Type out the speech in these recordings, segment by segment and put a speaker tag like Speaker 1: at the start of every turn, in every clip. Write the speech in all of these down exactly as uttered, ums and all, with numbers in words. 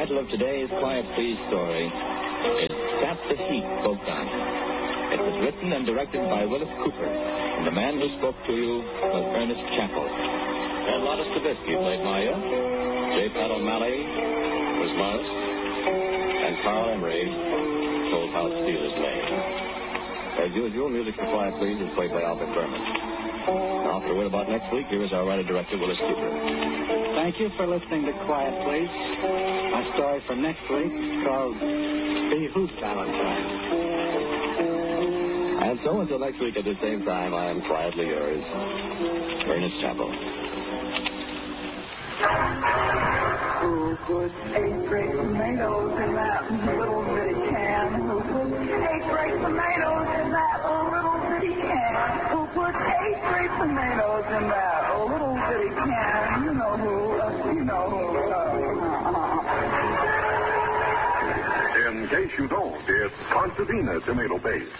Speaker 1: title of today's Quiet Please story is Stop the Heat, Bogon. It was written and directed by Willis Cooper, and the man who spoke to you was Ernest Chappell. And Lotta Stavitsky played Maya. J. Pat O'Malley was Morris, and Carl Emery told how Steel is laid. As usual, music for Quiet Please is played by Albert Berman. Now, for a word about next week, here is our writer-director, Willis Cooper.
Speaker 2: Thank you for listening to Quiet Please. My story for next week is called Be Hoot Valentine.
Speaker 1: And so, until next week at the same time, I am quietly yours, Ernest Chappell.
Speaker 3: Who put eight great tomatoes in that little bitty can? Who put eight great tomatoes in that little bitty can? Who put eight great tomatoes in that little bitty can? You know who, uh, you know who. Uh,
Speaker 4: In case you don't, it's Contadina tomato paste.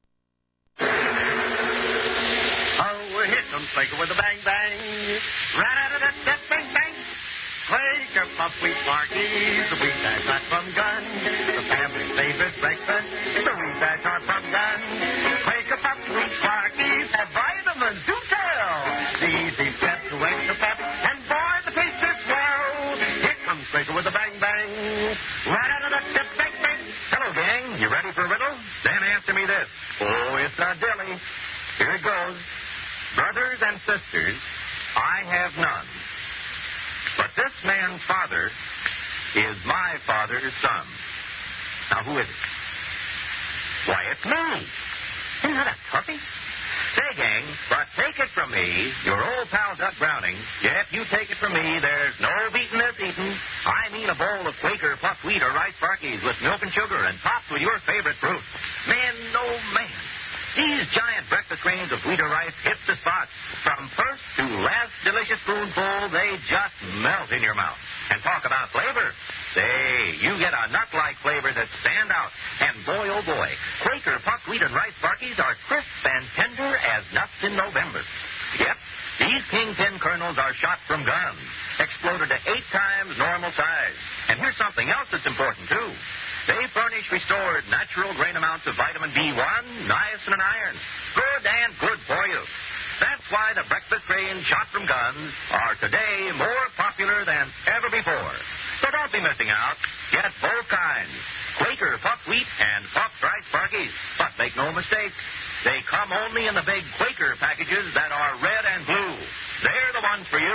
Speaker 5: Oh, here comes Quaker with a bang bang. Ra-da-da-da-da-bang bang. Quaker puff wheat Sparkies, the wheat that's not from gun. The family's favorite breakfast, the wheat that's are from gun. Quaker puff wheat Sparkies have vitamins to tell. The easy step to wake the pep, and boy, the taste is swell. Here comes Quaker with a bang bang. Ra-da-da-da-da-bang bang. Hello, gang. You ready for a riddle? Then answer me this. Oh, it's not dilly. Here it goes. Brothers and sisters, I have none. But this man's father is my father's son. Now, who is it? Why, it's me. Isn't that a toughie? Say, gang, but take it from me, your old pal Doug Browning. Yep, you take it from me, there's no beating this eating. I mean a bowl of Quaker puffed wheat or rice Sparkies with milk and sugar and topped with your favorite fruit. Man, oh, man. These giant breakfast grains of wheat or rice hit the spot. From first to last delicious spoonful, they just melt in your mouth. And talk about flavor. Say, you get a nut-like flavor that stand out. And boy, oh boy, Quaker puffed wheat and rice Sparkies are crisp and tender as nuts in November. Yep, these kingpin kernels are shot from guns, exploded to eight times normal size. And here's something else that's important, too. They furnish restored natural grain amounts of vitamin B one, niacin, and iron. Good and good for you. That's why the breakfast grains shot from guns are today more popular than ever before. So don't be missing out. Get both kinds. Quaker puffed wheat and puffed rice Sparkies. But make no mistake, they come only in the big Quaker packages that are red and blue. They're the ones for you.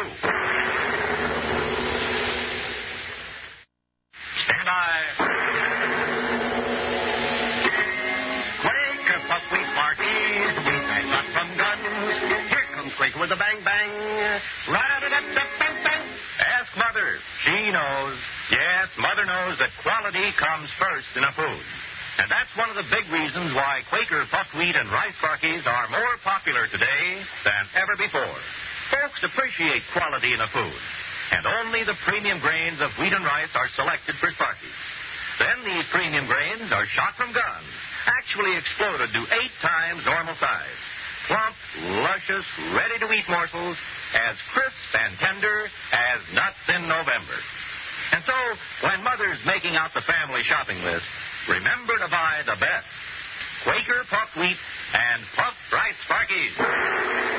Speaker 5: Stand by. Quaker puffed wheat Sparkies, wheat that's not from guns. Here comes Quaker with a bang bang. Ra-da-da-da-bang bang. Ask Mother. She knows. Yes, Mother knows that quality comes first in a food. And that's one of the big reasons why Quaker puffed wheat and rice Sparkies are more popular today than ever before. Folks appreciate quality in a food. And only the premium grains of wheat and rice are selected for Sparkies. Then these premium grains are shot from guns, actually exploded to eight times normal size. Plump, luscious, ready-to-eat morsels, as crisp and tender as nuts in November. And so, when Mother's making out the family shopping list, remember to buy the best Quaker puffed wheat and puffed rice Sparkies.